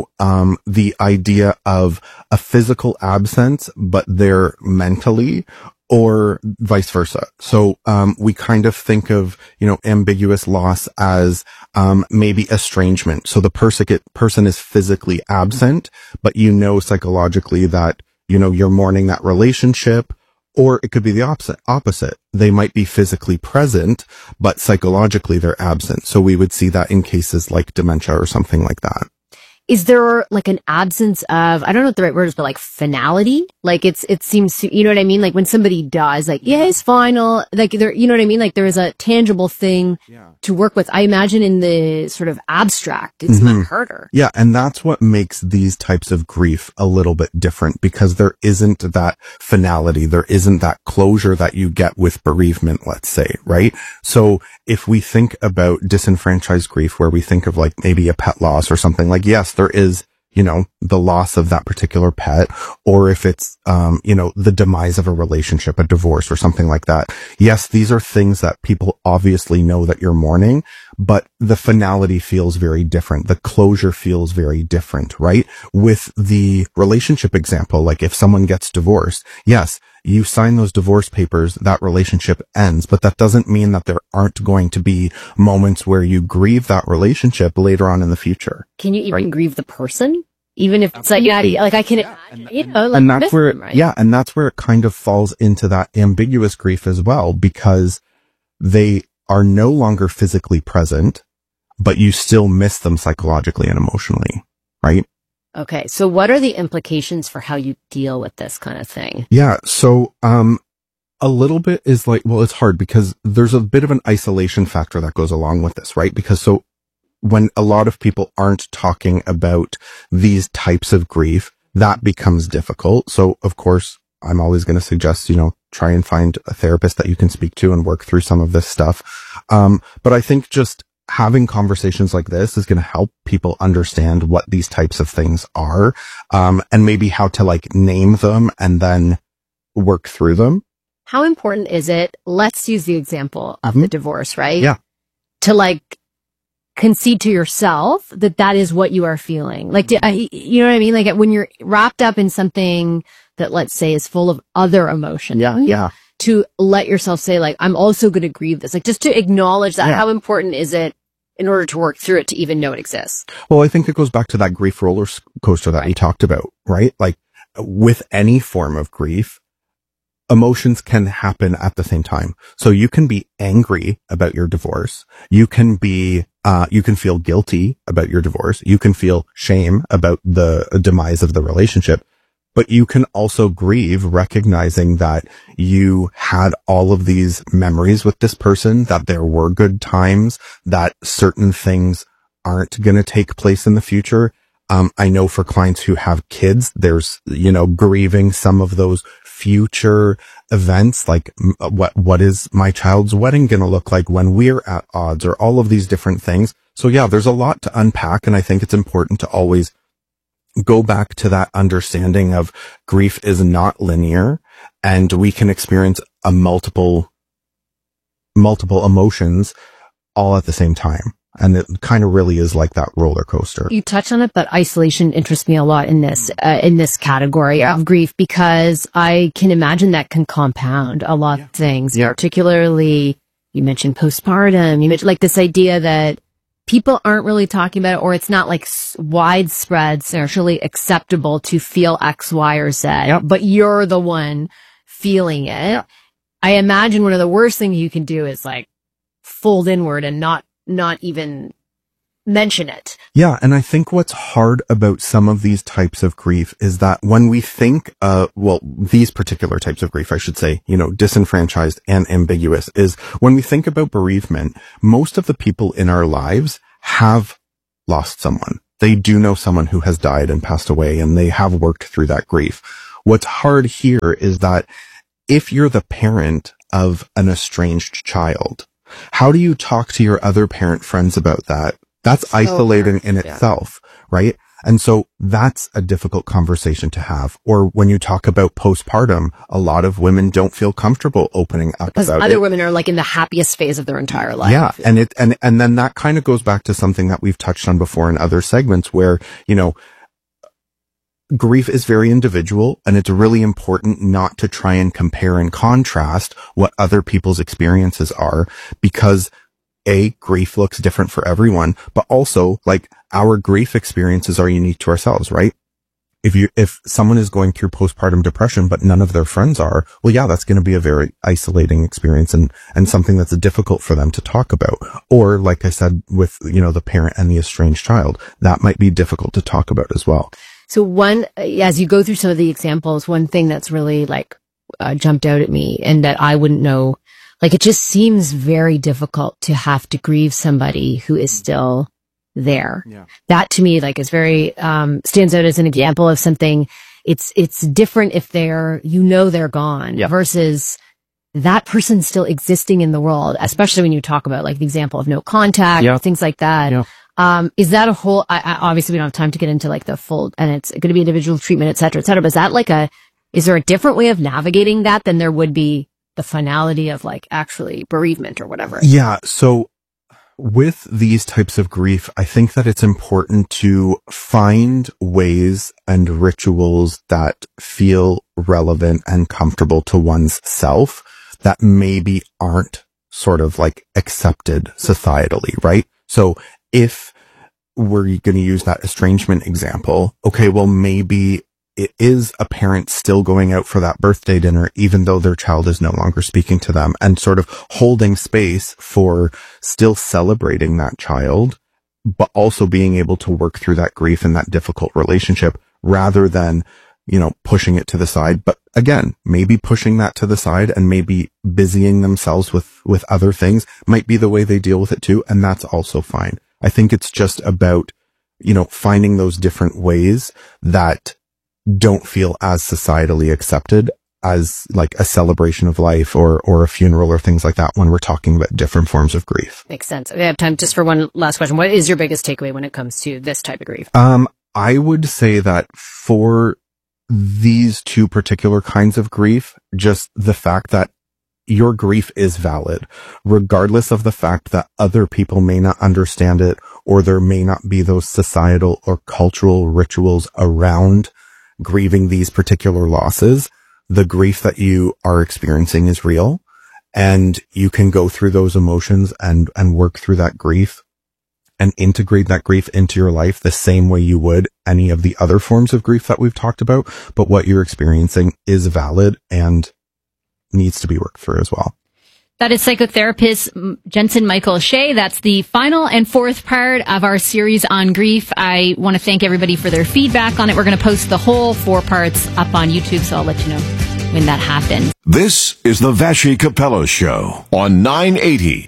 the idea of a physical absence, but they're mentally, or vice versa. So we kind of think of, ambiguous loss as maybe estrangement. So the person is physically absent, but psychologically that, you're mourning that relationship. Or it could be the opposite. They might be physically present, but psychologically they're absent. So we would see that in cases like dementia or something like that. Is there like an absence of, I don't know what the right word is, but like finality? Like it seems, you know what I mean? Like when somebody dies, like, yeah, it's final. Like there, you know what I mean? Like there is a tangible thing to work with. I imagine in the sort of abstract, it's not harder. Yeah. And that's what makes these types of grief a little bit different, because there isn't that finality. There isn't that closure that you get with bereavement, let's say, right? So if we think about disenfranchised grief, where we think of like maybe a pet loss or something, like, yes, there is, the loss of that particular pet, or if it's, the demise of a relationship, a divorce or something like that. Yes, these are things that people obviously know that you're mourning, but the finality feels very different. The closure feels very different, right? With the relationship example, like if someone gets divorced, yes, you sign those divorce papers, that relationship ends, but that doesn't mean that there aren't going to be moments where you grieve that relationship later on in the future. Can you even grieve the person? Even if it's like, I can, and that's where, and that's where it kind of falls into that ambiguous grief as well, because they are no longer physically present, but you still miss them psychologically and emotionally, right? Okay. So what are the implications for how you deal with this kind of thing? Yeah. So, a little bit is like, well, it's hard because there's a bit of an isolation factor that goes along with this, right? Because when a lot of people aren't talking about these types of grief, that becomes difficult. So of course, I'm always going to suggest, try and find a therapist that you can speak to and work through some of this stuff. But I think just having conversations like this is going to help people understand what these types of things are, and maybe how to like name them and then work through them. How important is it? Let's use the example of the divorce, right? Yeah. To like concede to yourself that is what you are feeling. Like, you know what I mean? Like when you're wrapped up in something that, let's say, is full of other emotions. Yeah. To let yourself say, like, I'm also going to grieve this. Like, just to acknowledge that. Yeah. How important is it in order to work through it to even know it exists? Well, I think it goes back to that grief roller coaster that we talked about, right? Like with any form of grief, emotions can happen at the same time. So you can be angry about your divorce. You can feel guilty about your divorce. You can feel shame about the demise of the relationship, but you can also grieve recognizing that you had all of these memories with this person, that there were good times, that certain things aren't going to take place in the future. I know for clients who have kids, there's, grieving some of those future events, like what is my child's wedding going to look like when we're at odds, or all of these different things. So yeah, there's a lot to unpack. And I think it's important to always go back to that understanding of grief is not linear, and we can experience multiple emotions all at the same time. And it kind of really is like that roller coaster. You touched on it, but isolation interests me a lot in this category of grief, because I can imagine that can compound a lot of things. Yeah. Particularly, you mentioned postpartum. You mentioned like this idea that people aren't really talking about it, or it's not like widespread, socially acceptable to feel X, Y, or Z, but you're the one feeling it. Yep. I imagine one of the worst things you can do is like fold inward and not even mention it. Yeah. And I think what's hard about some of these types of grief is that when we think, these particular types of grief, I should say, disenfranchised and ambiguous, is when we think about bereavement, most of the people in our lives have lost someone. They do know someone who has died and passed away, and they have worked through that grief. What's hard here is that if you're the parent of an estranged child, how do you talk to your other parent friends about that? That's isolating in itself, right? And so that's a difficult conversation to have. Or when you talk about postpartum, a lot of women don't feel comfortable opening up because about it. Because other women are like in the happiest phase of their entire life. Yeah. And then that kind of goes back to something that we've touched on before in other segments where, grief is very individual, and it's really important not to try and compare and contrast what other people's experiences are, because grief looks different for everyone, but also like our grief experiences are unique to ourselves, right? If someone is going through postpartum depression, but none of their friends are, well, yeah, that's going to be a very isolating experience and something that's difficult for them to talk about. Or like I said, with, the parent and the estranged child, that might be difficult to talk about as well. So as you go through some of the examples, one thing that's really jumped out at me and that I wouldn't know, it just seems very difficult to have to grieve somebody who is still there. Yeah. That to me, is very, stands out as an example of something. It's different if they're gone versus that person still existing in the world, especially when you talk about the example of no contact, things like that. Yeah. Is that a whole, obviously we don't have time to get into the full, and it's going to be individual treatment, et cetera, but is that is there a different way of navigating that than there would be the finality of actually bereavement or whatever? Yeah. So with these types of grief, I think that it's important to find ways and rituals that feel relevant and comfortable to one's self that maybe aren't sort of accepted societally, right? So if we're going to use that estrangement example, okay, well, maybe it is a parent still going out for that birthday dinner, even though their child is no longer speaking to them, and sort of holding space for still celebrating that child, but also being able to work through that grief and that difficult relationship rather than, pushing it to the side. But again, maybe pushing that to the side and maybe busying themselves with other things might be the way they deal with it too. And that's also fine. I think it's just about, finding those different ways that don't feel as societally accepted as a celebration of life or a funeral or things like that when we're talking about different forms of grief. Makes sense. We have time just for one last question. What is your biggest takeaway when it comes to this type of grief? I would say that for these two particular kinds of grief, just the fact that your grief is valid, regardless of the fact that other people may not understand it, or there may not be those societal or cultural rituals around grieving these particular losses. The grief that you are experiencing is real, and you can go through those emotions and work through that grief and integrate that grief into your life the same way you would any of the other forms of grief that we've talked about. But what you're experiencing is valid and needs to be worked through as well. That is psychotherapist Jensen Michael Shea. That's the final and fourth part of our series on grief. I want to thank everybody for their feedback on it. We're going to post the whole 4 parts up on YouTube, so I'll let you know when that happens. This is the Vashi Capello Show on 980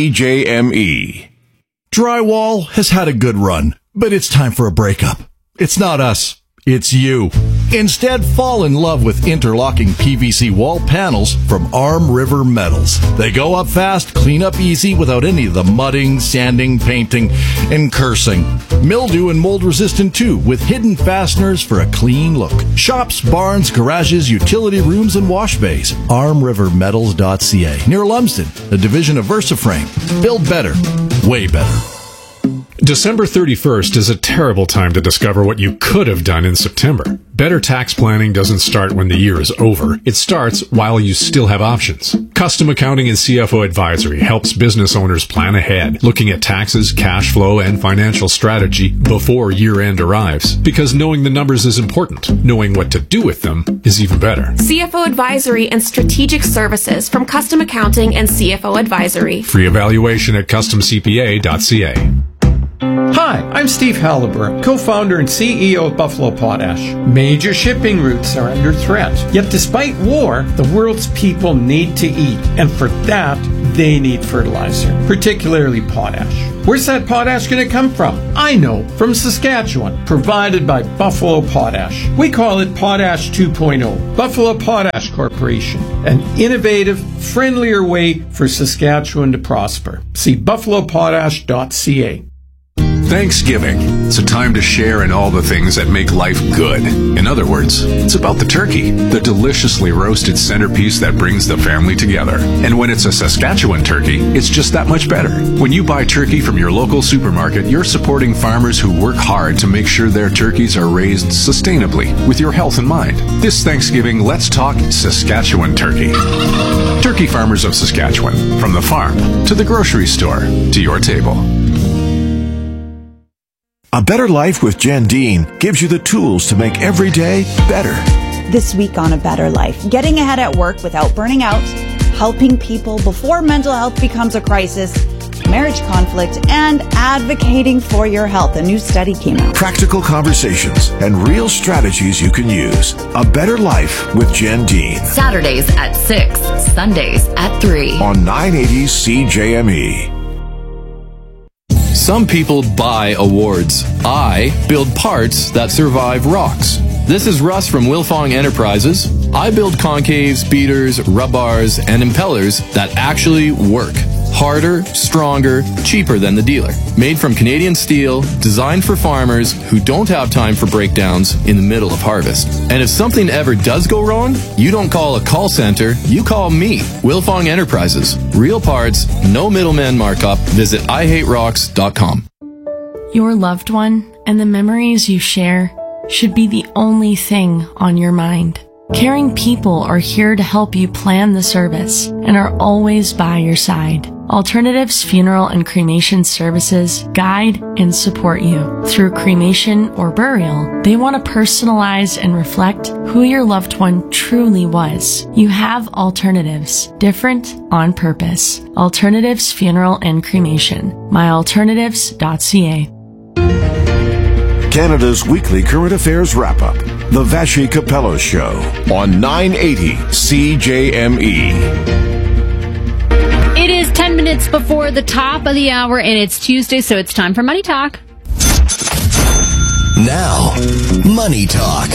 CJME. Drywall has had a good run, but it's time for a breakup. It's not us. It's you. Instead, fall in love with interlocking PVC wall panels from Arm River Metals. They go up fast, clean up easy without any of the mudding, sanding, painting, and cursing. Mildew and mold resistant too, with hidden fasteners for a clean look. Shops, barns, garages, utility rooms, and wash bays. ArmRiverMetals.ca, near Lumsden, a division of VersaFrame. Build better. Way better. December 31st is a terrible time to discover what you could have done in September. Better tax planning doesn't start when the year is over. It starts while you still have options. Custom Accounting and CFO Advisory helps business owners plan ahead, looking at taxes, cash flow, and financial strategy before year-end arrives. Because knowing the numbers is important. Knowing what to do with them is even better. CFO Advisory and Strategic Services from Custom Accounting and CFO Advisory. Free evaluation at customcpa.ca. Hi, I'm Steve Halliburton, co-founder and CEO of Buffalo Potash. Major shipping routes are under threat. Yet despite war, the world's people need to eat. And for that, they need fertilizer, particularly potash. Where's that potash going to come from? I know, from Saskatchewan, provided by Buffalo Potash. We call it Potash 2.0. Buffalo Potash Corporation, an innovative, friendlier way for Saskatchewan to prosper. See buffalopotash.ca. Thanksgiving. It's a time to share in all the things that make life good. In other words, it's about the turkey, the deliciously roasted centerpiece that brings the family together. And when it's a Saskatchewan turkey, it's just that much better. When you buy turkey from your local supermarket, you're supporting farmers who work hard to make sure their turkeys are raised sustainably with your health in mind. This Thanksgiving, let's talk Saskatchewan turkey. Turkey farmers of Saskatchewan, from the farm to the grocery store to your table. A Better Life with Jen Dean gives you the tools to make every day better. This week on A Better Life, getting ahead at work without burning out, helping people before mental health becomes a crisis, marriage conflict, and advocating for your health. A new study came out. Practical conversations and real strategies you can use. A Better Life with Jen Dean. Saturdays at 6, Sundays at 3. On 980 CJME. Some people buy awards. I build parts that survive rocks. This is Russ from Wilfong Enterprises. I build concaves, beaters, rub bars, and impellers that actually work. Harder, stronger, cheaper than the dealer. Made from Canadian steel, designed for farmers who don't have time for breakdowns in the middle of harvest. And if something ever does go wrong, you don't call a call center, you call me, Wilfong Enterprises. Real parts, no middleman markup. Visit IHateRocks.com. Your loved one and the memories you share should be the only thing on your mind. Caring people are here to help you plan the service and are always by your side. Alternatives Funeral and Cremation Services guide and support you. Through cremation or burial, they want to personalize and reflect who your loved one truly was. You have alternatives, different on purpose. Alternatives Funeral and Cremation. myalternatives.ca. Canada's weekly current affairs wrap-up. The Vashi Capello Show on 980 CJME. It is 10 minutes before the top of the hour, and it's Tuesday, so it's time for Money Talk. Now, Money Talk.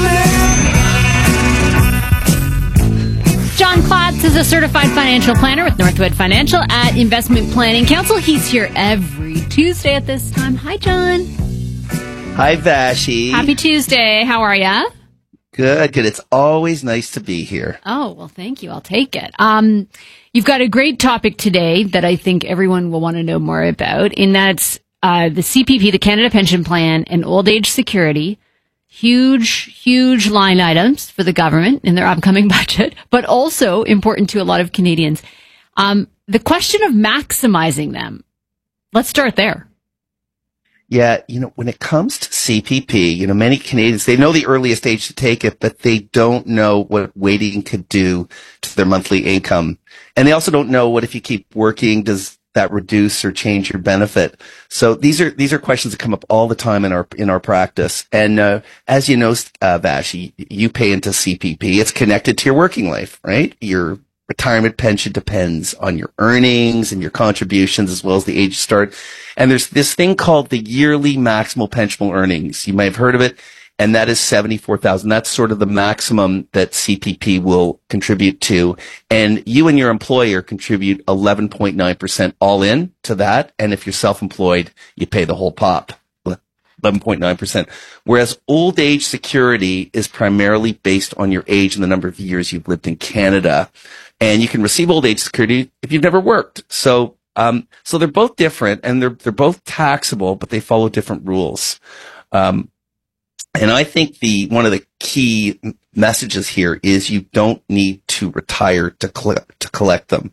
John Klatz is a certified financial planner with Northwood Financial at Investment Planning Council. He's here every Tuesday at this time. Hi, John. Hi, Vashi. Happy Tuesday. How are ya? Good. It's always nice to be here. Oh, well, thank you. I'll take it. You've got a great topic today that I think everyone will want to know more about, and that's the CPP, the Canada Pension Plan, and Old Age Security. Huge line items for the government in their upcoming budget, but also important to a lot of Canadians. The question of maximizing them. Let's start there. Yeah, when it comes to CPP, many Canadians, they know the earliest age to take it, but they don't know what waiting could do to their monthly income. And they also don't know what if you keep working, does that reduce or change your benefit? So these are questions that come up all the time in our practice. And as you know, Vashi, you pay into CPP. It's connected to your working life, right? Your retirement pension depends on your earnings and your contributions as well as the age you start. And there's this thing called the yearly maximal pensionable earnings. You may have heard of it, and that is $74,000. That's sort of the maximum that CPP will contribute to. And you and your employer contribute 11.9% all in to that. And if you're self-employed, you pay the whole pop. 11.9%. Whereas old age security is primarily based on your age and the number of years you've lived in Canada. And you can receive old age security if you've never worked. So they're both different and they're both taxable, but they follow different rules. And And I think one of the key messages here is you don't need to retire to collect them.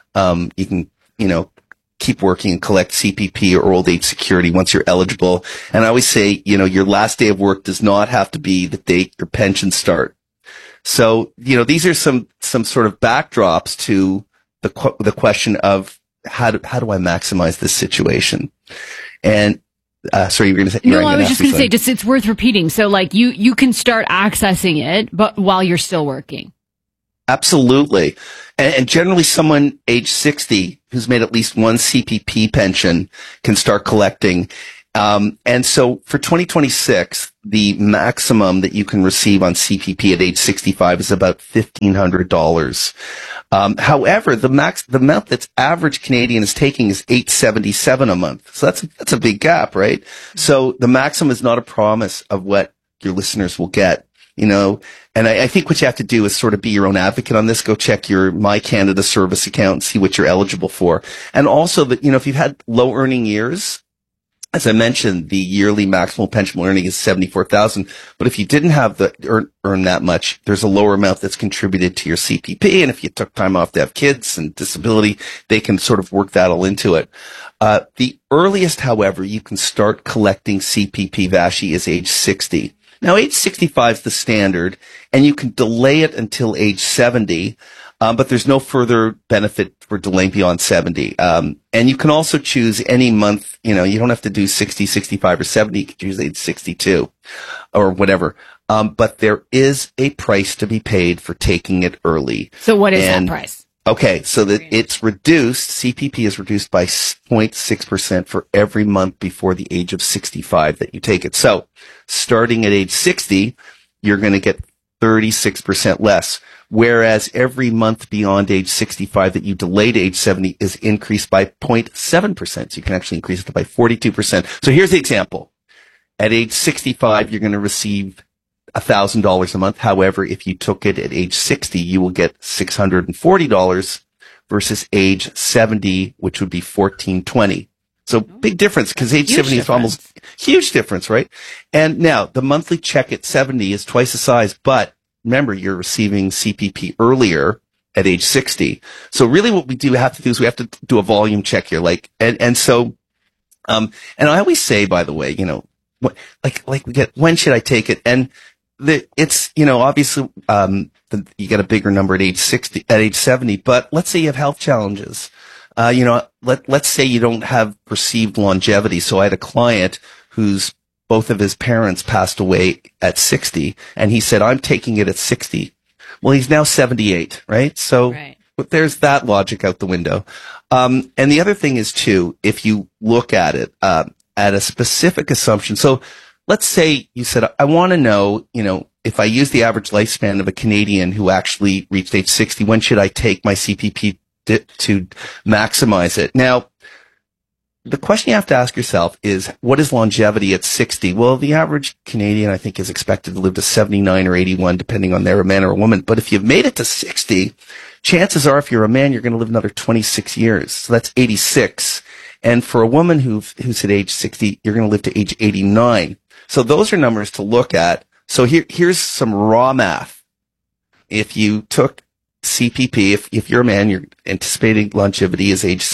You can, keep working and collect CPP or old age security once you're eligible. And I always say, your last day of work does not have to be the date your pensions start. So, these are some sort of backdrops to the question of how do I maximize this situation? And sorry, you were going to say? No, I was just going to say, it's worth repeating. So, like, you can start accessing it, but while you're still working. Absolutely. And generally someone age 60 who's made at least one CPP pension can start collecting. And so for 2026, the maximum that you can receive on CPP at age 65 is about $1,500. However, the amount that's average Canadian is taking is $877 a month. So that's a big gap, right? So the maximum is not a promise of what your listeners will get. And I think what you have to do is sort of be your own advocate on this. Go check your My Canada service account and see what you're eligible for. And also that, if you've had low earning years, as I mentioned, the yearly maximal pensionable earning is $74,000. But if you didn't have earn that much, there's a lower amount that's contributed to your CPP. And if you took time off to have kids and disability, they can sort of work that all into it. The earliest, however, you can start collecting CPP, Vashi, is age 60. Now, age 65 is the standard, and you can delay it until age 70, but there's no further benefit for delaying beyond 70. And you can also choose any month, you don't have to do 60, 65, or 70. You can choose age 62 or whatever. But there is a price to be paid for taking it early. So what is that price? Okay, so that it's reduced, CPP is reduced by 0.6% for every month before the age of 65 that you take it. So starting at age 60, you're going to get 36% less, whereas every month beyond age 65 that you delay to age 70 is increased by 0.7%. So you can actually increase it by 42%. So here's the example. At age 65, you're going to receive $1,000 a month. However, if you took it at age 60, you will get $640 versus age 70, which would be $1,420. So big difference because age 70 is almost huge difference, right? And now the monthly check at 70 is twice the size, but remember you're receiving CPP earlier at age 60. So really what we have to do is we have to do a volume check here. And I always say, by the way, we get, when should I take it? And it's, obviously, you get a bigger number at age 60, at age 70, but let's say you have health challenges. Let's say you don't have perceived longevity. So I had a client whose both of his parents passed away at 60, and he said, I'm taking it at 60. Well, he's now 78, right? So there's that logic out the window. And the other thing is too, if you look at it, at a specific assumption. So let's say you said, I want to know, if I use the average lifespan of a Canadian who actually reached age 60, when should I take my CPP to maximize it? Now, the question you have to ask yourself is, what is longevity at 60? Well, the average Canadian, I think, is expected to live to 79 or 81, depending on they're a man or a woman. But if you've made it to 60, chances are, if you're a man, you're going to live another 26 years. So that's 86. And for a woman who's at age 60, you're going to live to age 89. So those are numbers to look at. So here's some raw math. If you took CPP, if you're a man, your anticipated longevity is age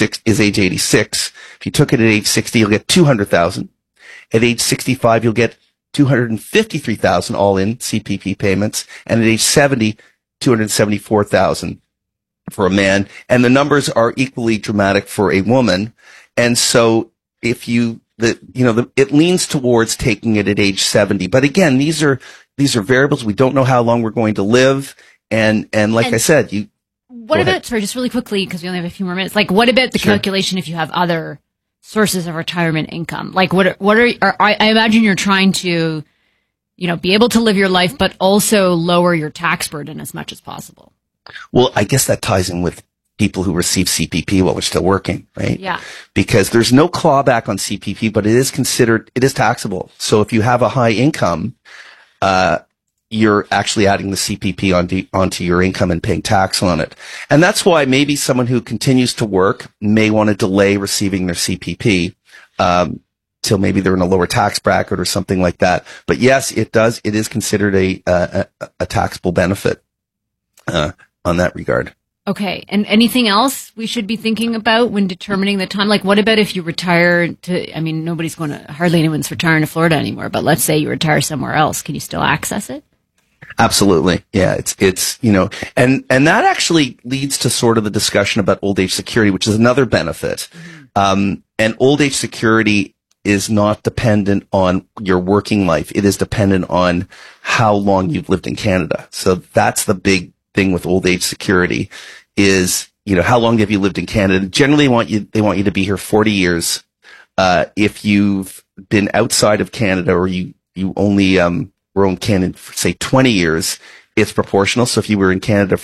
86. If you took it at age 60, you'll get 200,000. At age 65, you'll get 253,000 all in CPP payments. And at age 70, 274,000 for a man. And the numbers are equally dramatic for a woman. And so if it leans towards taking it at age 70. But again, these are variables. We don't know how long we're going to live. And I said, what about, sorry, just really quickly, because we only have a few more minutes, what about the calculation if you have other sources of retirement income? I imagine you're trying to, be able to live your life, but also lower your tax burden as much as possible. Well, I guess that ties in with people who receive CPP while we're still working, right? Yeah. Because there's no clawback on CPP, but it is taxable. So if you have a high income, you're actually adding the CPP onto your income and paying tax on it. And that's why maybe someone who continues to work may want to delay receiving their CPP, till maybe they're in a lower tax bracket or something like that. But yes, it is considered a taxable benefit on that regard. Okay. And anything else we should be thinking about when determining the time? Like, what about if you retire hardly anyone's retiring to Florida anymore, but let's say you retire somewhere else. Can you still access it? Absolutely. Yeah. It's, and that actually leads to sort of the discussion about old age security, which is another benefit. And old age security is not dependent on your working life. It is dependent on how long you've lived in Canada. So that's the big thing with old age security is, how long have you lived in Canada? Generally they want you to be here 40 years. If you've been outside of Canada or you only, were in Canada for say 20 years, it's proportional. So if you were in Canada